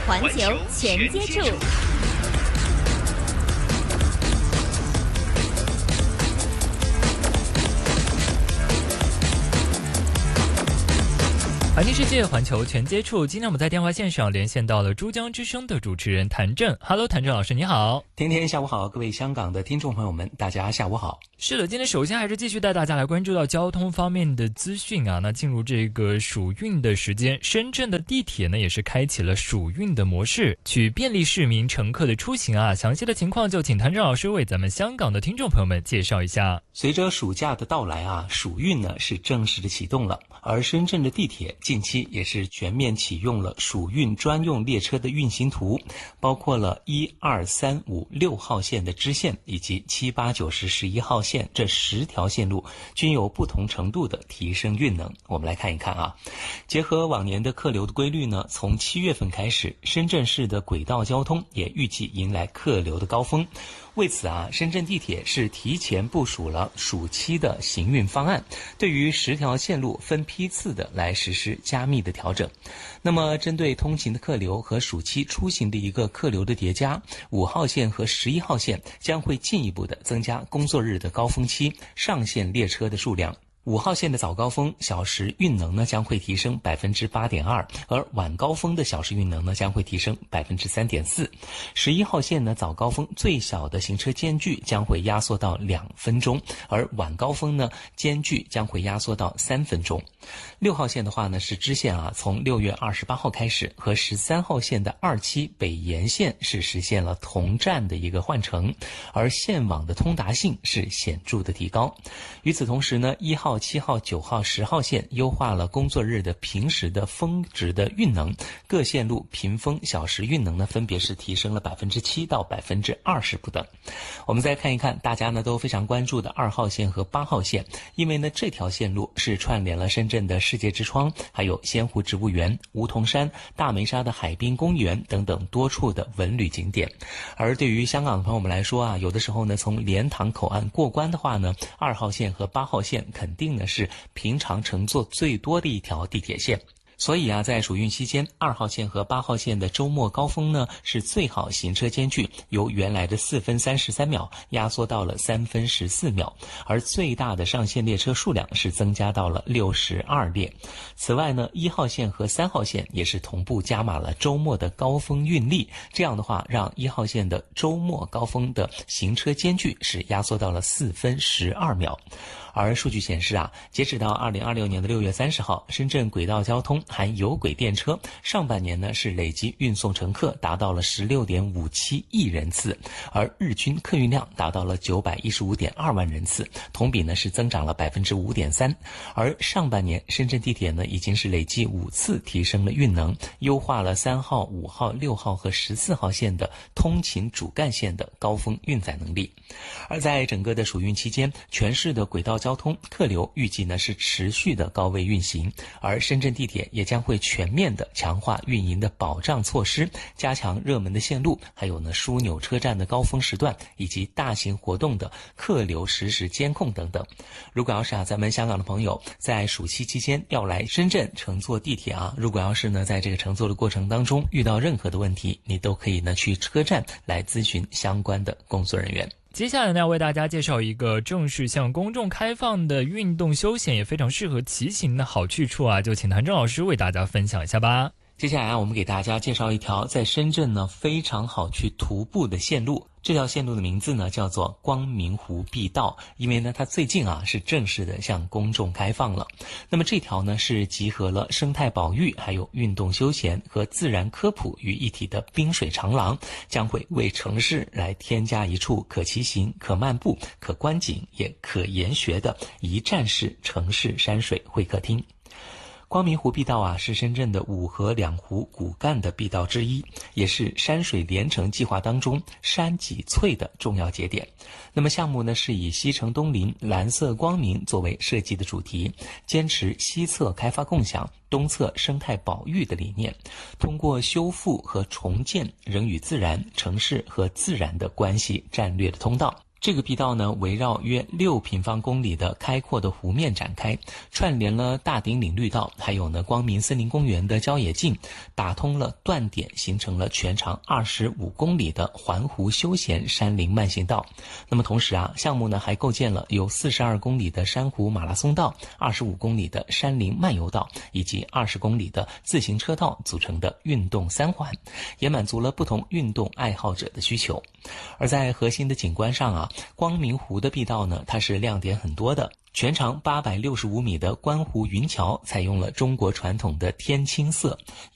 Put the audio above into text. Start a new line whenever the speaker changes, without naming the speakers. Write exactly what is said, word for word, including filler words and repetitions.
环球全接触。
环境世界，环球全接触。今天我们在电话线上连线到了珠江之声的主持人谭震。Hello， 谭震老师，你好。
天天下午好，各位香港的听众朋友们，大家下午好。
是的，今天首先还是继续带大家来关注到交通方面的资讯啊。那进入这个暑运的时间，深圳的地铁呢也是开启了暑运的模式，去便利市民乘客的出行啊。详细的情况就请谭震老师为咱们香港的听众朋友们介绍一下。
随着暑假的到来啊，暑运呢是正式的启动了，而深圳的地铁近期也是全面启用了暑运专用列车的运行图，包括了一二三五六号线的支线以及七八九十十一号线这十条线路均有不同程度的提升运能。我们来看一看啊，结合往年的客流的规律呢，从七月份开始，深圳市的轨道交通也预计迎来客流的高峰。为此啊，深圳地铁是提前部署了暑期的行运方案，对于十条线路分批次的来实施加密的调整。那么针对通勤的客流和暑期出行的一个客流的叠加，五号线和十一号线将会进一步的增加工作日的高峰期上线列车的数量。五号线的早高峰小时运能呢将会提升 百分之八点二， 而晚高峰的小时运能呢将会提升 百分之三点四。 十一号线呢早高峰最小的行车间距将会压缩到两分钟，而晚高峰呢间距将会压缩到三分钟。六号线的话呢是支线啊，从六月二十八号开始和十三号线的二期北延线是实现了同站的一个换乘，而线网的通达性是显著的提高。与此同时呢，一号七号、九号、十号线优化了工作日的平时的峰值的运能，各线路平峰小时运能呢分别是提升了 百分之七 到 百分之二十 不等。我们再看一看大家呢都非常关注的二号线和八号线，因为呢这条线路是串联了深圳的世界之窗，还有仙湖植物园、梧桐山、大梅沙的海滨公园等等多处的文旅景点。而对于香港的朋友们来说啊，有的时候呢从莲塘口岸过关的话呢，二号线和八号线肯定呢是平常乘坐最多的一条地铁线。所以啊，在暑运期间，二号线和八号线的周末高峰呢，是最好行车间距由原来的四分三十三秒压缩到了三分十四秒，而最大的上线列车数量是增加到了六十二列。此外呢，一号线和三号线也是同步加码了周末的高峰运力，这样的话，让一号线的周末高峰的行车间距是压缩到了四分十二秒。而数据显示啊，截止到二零二六年的六月三十号，深圳轨道交通含有轨电车上半年呢是累计运送乘客达到了 十六点五七亿人次，而日均客运量达到了 九百一十五点二万人次，同比呢是增长了 百分之五点三。 而上半年深圳地铁呢已经是累计五次提升了运能，优化了三号、五号、六号和十四号线的通勤主干线的高峰运载能力。而在整个的暑运期间，全市的轨道交通客流预计呢是持续的高位运行，而深圳地铁也将会全面的强化运营的保障措施，加强热门的线路，还有呢枢纽车站的高峰时段以及大型活动的客流实时监控等等。如果要是啊咱们香港的朋友在暑期期间要来深圳乘坐地铁啊，如果要是呢在这个乘坐的过程当中遇到任何的问题，你都可以呢去车站来咨询相关的工作人员。
接下来呢，要为大家介绍一个正式向公众开放的运动休闲，也非常适合骑行的好去处啊，就请谭震老师为大家分享一下吧。
接下来啊，我们给大家介绍一条在深圳呢非常好去徒步的线路。这条线路的名字呢叫做光明湖碧道，因为呢它最近啊是正式的向公众开放了。那么这条呢是集合了生态保育、还有运动休闲和自然科普于一体的滨水长廊，将会为城市来添加一处可骑行、可漫步、可观景也可研学的一站式城市山水会客厅。光明湖碧道啊，是深圳的五河两湖骨干的碧道之一，也是山水连城计划当中山脊翠的重要节点。那么项目呢，是以西城东临、蓝色光明作为设计的主题，坚持西侧开发共享、东侧生态保育的理念，通过修复和重建人与自然、城市和自然的关系战略的通道， 这个碧道呢，围绕约六平方公里的开阔的湖面展开，串联了大顶岭绿道，还有呢光明森林公园的郊野径，打通了断点，形成了全长二十五公里的环湖休闲山林慢行道。那么同时啊，项目呢还构建了有四十二公里的珊瑚马拉松道、二十五公里的山林漫游道以及二十公里的自行车道组成的运动三环，也满足了不同运动爱好者的需求。而在核心的景观上啊，光明湖的碧道呢，它是亮点很多的。全长八百六十五米的观湖云桥采用了中国传统的天青色，